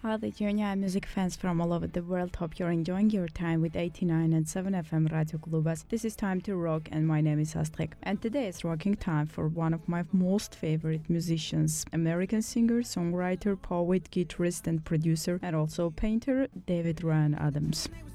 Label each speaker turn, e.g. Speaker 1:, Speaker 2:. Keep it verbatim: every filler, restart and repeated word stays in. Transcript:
Speaker 1: Hi, Lithuania music fans from all over the world. Hope you're enjoying your time with eighty-nine and seven F M Radio Klubas. This is Time to Rock, and my name is Astrek. And today is rocking time for one of my most favorite musicians, American singer, songwriter, poet, guitarist, and producer, and also painter, David Ryan Adams.